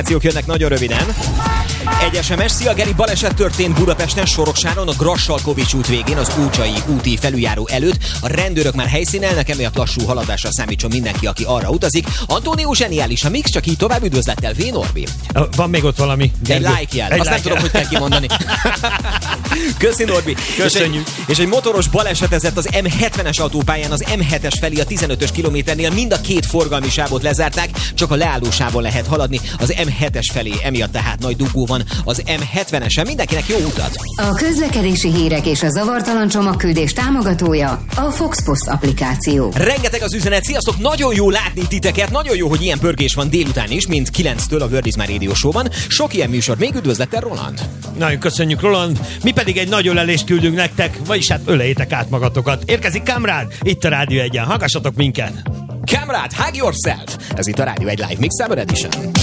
Jönnek nagyon röviden. Egy SMS, szia Geri, baleset történt Budapesten Soroksáron a Grassalkovics út végén az Ócsai úti felüljáró előtt. A rendőrök már helyszínelnek, emiatt lassú haladásra számítson mindenki, aki arra utazik. Antónió zseniális, a mix, csak így tovább, üdvözlettel, V. Norbi. Van még ott valami? Egy like jel. Azt nem tudom, hogy kell kimondani. Köszi, Norbi. Köszönjük. És egy motoros balesetezett az M70-es autópályán, az M7-es felé a 15-ös kilométernél, mind a két forgalmi sávot lezárták, csak a leállósávon lehet haladni, az M7-es felé, emiatt tehát nagy dugó van az M70-esen. Mindenkinek jó utat! A közlekedési hírek és a zavartalan csomagküldés támogatója a Fox Post applikáció. Rengeteg az üzenet, sziasztok, nagyon jó látni titeket, nagyon jó, hogy ilyen pörgés van délután is, mint 9-től a Word is My Radio Show-ban. Sok ilyen műsor, még üdvözlettel, Roland! Nagyon köszönjük, Roland! Mi pedig egy nagy ölelést küldünk nektek, vagyis hát öleljétek át magatokat. Érkezik Kamrád, itt a Rádió 1-en, hallgassatok minket! Kamrád, hug yourself! Ez itt a Rádió 1 Live Mix Summer Edition.